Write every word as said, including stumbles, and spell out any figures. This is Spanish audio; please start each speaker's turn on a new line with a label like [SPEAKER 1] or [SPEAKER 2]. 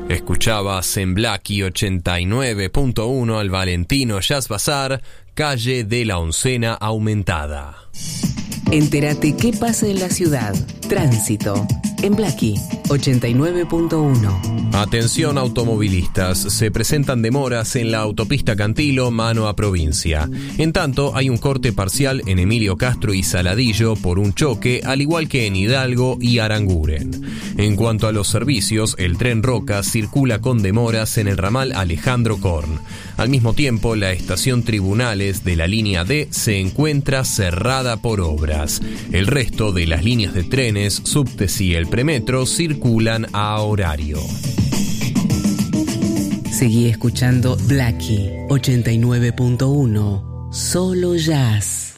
[SPEAKER 1] Escuchabas en Blackie ochenta y nueve punto uno al Valentino Jazz Bazaar, calle de la Oncena Aumentada.
[SPEAKER 2] Entérate qué pasa en la ciudad. Tránsito. En Blackie ochenta y nueve punto uno.
[SPEAKER 1] Atención automovilistas, se presentan demoras en la autopista Cantilo, mano a provincia. En tanto, hay un corte parcial en Emilio Castro y Saladillo por un choque, al igual que en Hidalgo y Aranguren. En cuanto a los servicios, el tren Roca circula con demoras en el ramal Alejandro Korn. Al mismo tiempo, la estación Tribunales de la línea D se encuentra cerrada por obras. El resto de las líneas de trenes, subtes y el premetro circulan a horario.
[SPEAKER 2] Seguí escuchando Blackie ochenta y nueve punto uno. Solo jazz.